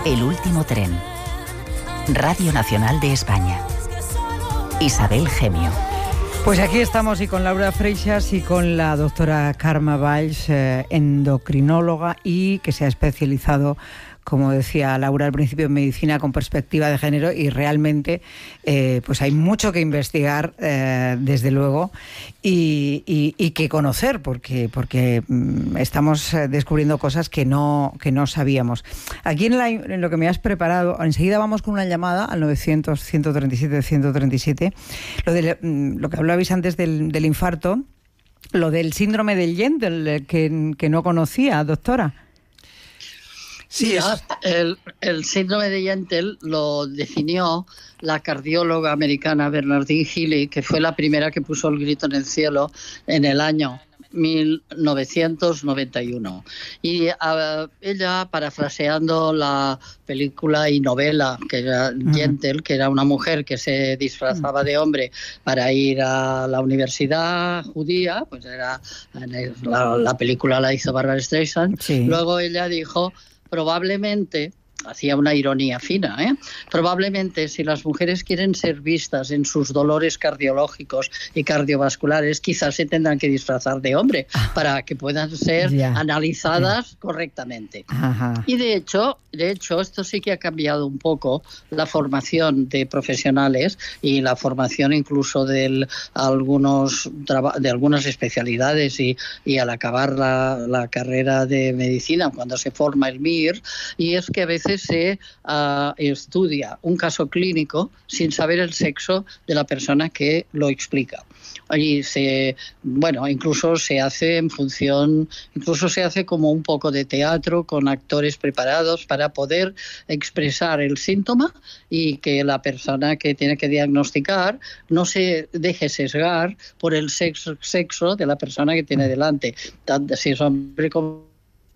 El último tren. Radio Nacional de España. Isabel Gemio. Pues aquí estamos y con Laura Freixas y con la doctora Carme Valls, endocrinóloga y que se ha especializado, como decía Laura al principio, en medicina con perspectiva de género, y realmente pues hay mucho que investigar, desde luego, y que conocer, porque estamos descubriendo cosas que no sabíamos. Aquí en lo que me has preparado, enseguida vamos con una llamada al 900-137-137, lo que hablabais antes del infarto, lo del síndrome del Yentl, que no conocía, doctora. Sí, el síndrome de Yentl lo definió la cardióloga americana Bernardine Healy, que fue la primera que puso el grito en el cielo en el año 1991. Y ella, parafraseando la película y novela que era Yentl, que era una mujer que se disfrazaba de hombre para ir a la universidad judía, pues era la película la hizo Barbra Streisand. Sí. Luego ella dijo, probablemente, hacía una ironía fina, probablemente si las mujeres quieren ser vistas en sus dolores cardiológicos y cardiovasculares, quizás se tendrán que disfrazar de hombre para que puedan ser analizadas correctamente. Ajá. Y de hecho, esto sí que ha cambiado un poco la formación de profesionales y la formación incluso de algunas especialidades, y al acabar la carrera de medicina, cuando se forma el MIR, y es que a veces se estudia un caso clínico sin saber el sexo de la persona que lo explica. Y incluso se hace como un poco de teatro con actores preparados para poder expresar el síntoma y que la persona que tiene que diagnosticar no se deje sesgar por el sexo de la persona que tiene delante, tanto si es hombre como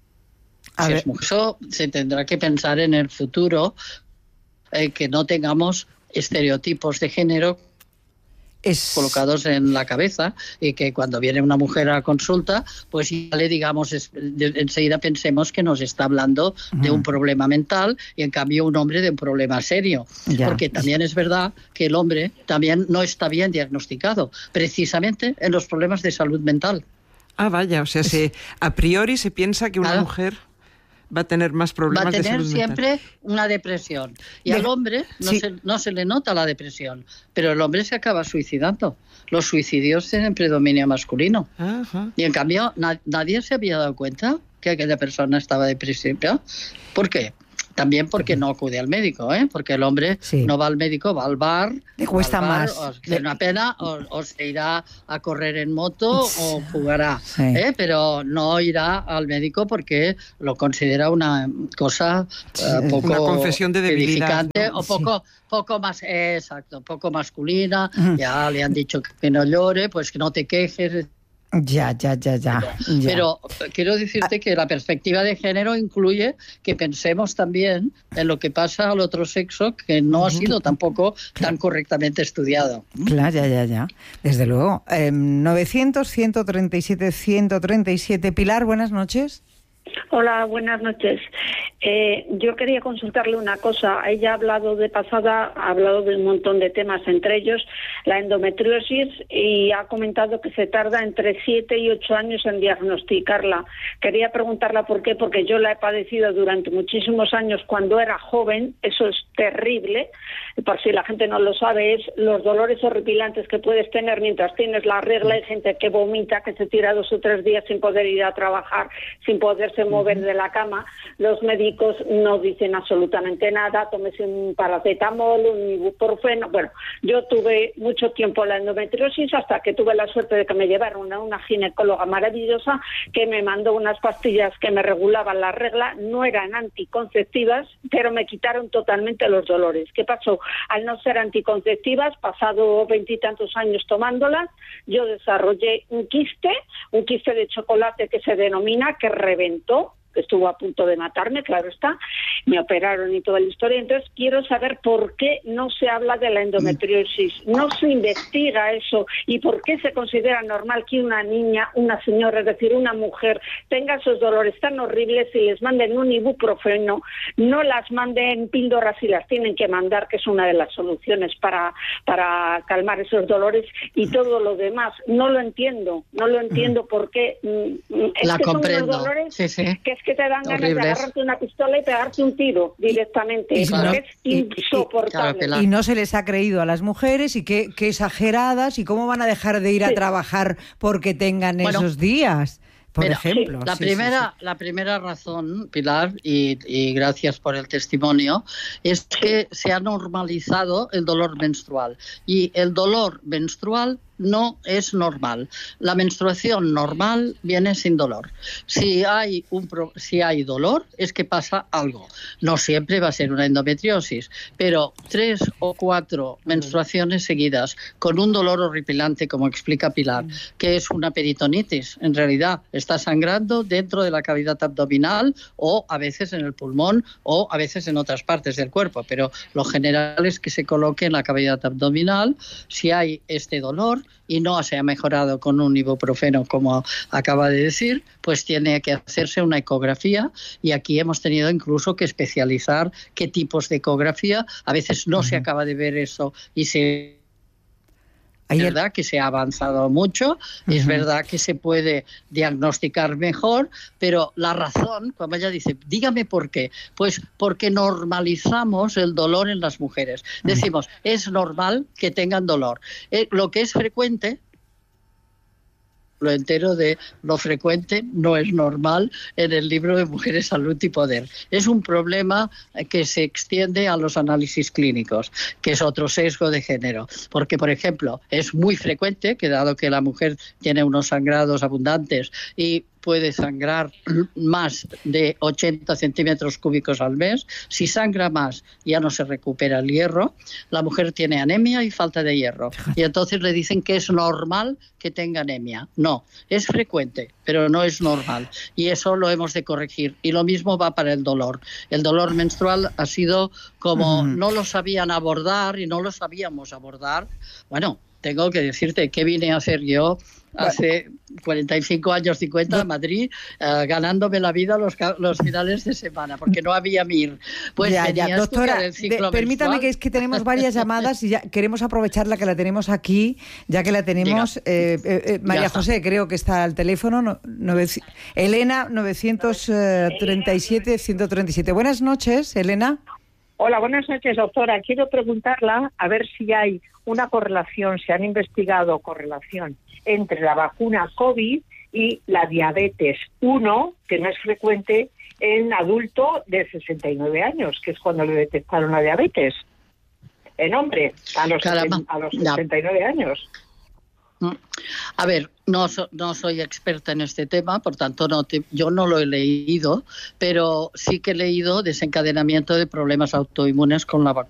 eso. Se tendrá que pensar en el futuro, que no tengamos estereotipos de género colocados en la cabeza, y que cuando viene una mujer a la consulta, pues ya le digamos, enseguida pensemos que nos está hablando de un problema mental, y en cambio un hombre de un problema serio. Porque también es verdad que el hombre también no está bien diagnosticado, precisamente en los problemas de salud mental. Vaya, o sea, a priori se piensa que una mujer va a tener más problemas de salud mental. Va a tener siempre una depresión. Y al hombre no se le nota la depresión, pero el hombre se acaba suicidando. Los suicidios tienen predominio masculino. Ajá. Y en cambio nadie se había dado cuenta que aquella persona estaba depresiva. ¿Por qué? También porque no acude al médico, porque el hombre no va al médico, va al bar. Le cuesta más. O tiene una pena, o se irá a correr en moto, o jugará. Pero no irá al médico porque lo considera una cosa poco... Una confesión de debilidad, ¿no? O poco más, poco masculina. Ya le han dicho que no llore, pues que no te quejes. Ya. Pero quiero decirte que la perspectiva de género incluye que pensemos también en lo que pasa al otro sexo, que no ha sido tampoco tan correctamente estudiado. Claro, ya. Desde luego. 900-137-137. Pilar, buenas noches. Hola, buenas noches. Yo quería consultarle una cosa. Ella ha hablado de un montón de temas, entre ellos la endometriosis, y ha comentado que se tarda entre 7 y 8 años en diagnosticarla. Quería preguntarla por qué, porque yo la he padecido durante muchísimos años cuando era joven. Eso es terrible. Por si la gente no lo sabe, es los dolores horripilantes que puedes tener mientras tienes la regla. Hay gente que vomita, que se tira 2 o 3 días sin poder ir a trabajar, sin poderse mover de la cama. Los médicos no dicen absolutamente nada, tómese un paracetamol, un ibuprofeno. Bueno, yo tuve mucho tiempo la endometriosis hasta que tuve la suerte de que me llevaron a una ginecóloga maravillosa que me mandó unas pastillas que me regulaban la regla. No eran anticonceptivas, pero me quitaron totalmente los dolores. ¿Qué pasó? Al no ser anticonceptivas, pasado 20 y tantos años tomándolas, yo desarrollé un quiste de chocolate que se denomina, que reventó, que estuvo a punto de matarme, claro está, me operaron y toda la historia. Entonces quiero saber por qué no se habla de la endometriosis, no se investiga eso, y por qué se considera normal que una niña, una señora, es decir, una mujer, tenga esos dolores tan horribles y les manden un ibuprofeno, no las manden píldoras y las tienen que mandar, que es una de las soluciones para calmar esos dolores, y todo lo demás. No lo entiendo por qué. Es la que comprendo. Son unos dolores sí. que es que te dan ganas de agarrarte una pistola y pegarte un tiro directamente. Claro. Es insoportable. Claro, y no se les ha creído a las mujeres, y qué exageradas, y cómo van a dejar de ir a trabajar porque tengan esos días. Por ejemplo. La primera razón, Pilar, y gracias por el testimonio, es que se ha normalizado el dolor menstrual. Y el dolor menstrual no es normal. La menstruación normal viene sin dolor. Si hay dolor, es que pasa algo. No siempre va a ser una endometriosis, pero 3 o 4 menstruaciones seguidas con un dolor horripilante, como explica Pilar, que es una peritonitis. En realidad está sangrando dentro de la cavidad abdominal, o a veces en el pulmón, o a veces en otras partes del cuerpo, pero lo general es que se coloque en la cavidad abdominal. Si hay este dolor y no se ha mejorado con un ibuprofeno, como acaba de decir, pues tiene que hacerse una ecografía, y aquí hemos tenido incluso que especializar qué tipos de ecografía. A veces no se acaba de ver eso y es verdad que se ha avanzado mucho, es verdad que se puede diagnosticar mejor, pero la razón, cuando ella dice, dígame por qué, pues porque normalizamos el dolor en las mujeres. Decimos, es normal que tengan dolor. Lo que es frecuente, lo entero de lo frecuente no es normal en el libro de Mujeres, Salud y Poder. Es un problema que se extiende a los análisis clínicos, que es otro sesgo de género. Porque, por ejemplo, es muy frecuente que, dado que la mujer tiene unos sangrados abundantes y puede sangrar más de 80 centímetros cúbicos al mes, si sangra más ya no se recupera el hierro, la mujer tiene anemia y falta de hierro. Y entonces le dicen que es normal que tenga anemia. No, es frecuente, pero no es normal. Y eso lo hemos de corregir. Y lo mismo va para el dolor. El dolor menstrual ha sido como no lo sabían abordar y no lo sabíamos abordar. Bueno, tengo que decirte qué vine a hacer yo hace 45 años, 50, en Madrid, ganándome la vida los finales de semana, porque no había MIR. Pues doctora, permítame, que es que tenemos varias llamadas y ya queremos aprovecharla, que la tenemos aquí, ya que la tenemos. María José, creo que está al teléfono. Elena, 937-137. Buenas noches, Elena. Hola, buenas noches, doctora. Quiero preguntarla a ver si hay una correlación, si han investigado correlación entre la vacuna COVID y la diabetes 1, que no es frecuente en adulto de 69 años, que es cuando le detectaron la diabetes. En hombre, a los 69 años. A ver, no soy experta en este tema, por tanto yo no lo he leído, pero sí que he leído desencadenamiento de problemas autoinmunes con la vacuna.